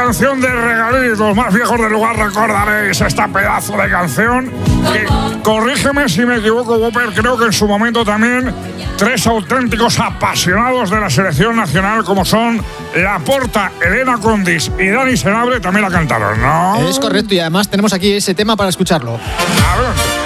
canción de Regalitos. Los más viejos del lugar recordaréis esta pedazo de canción. Que, corrígeme si me equivoco, Whopper, creo que en su momento también 3 auténticos apasionados de la selección nacional como son Laporta, Elena Condis y Dani Senabre también la cantaron, ¿no? Es correcto, y además tenemos aquí ese tema para escucharlo. Adelante.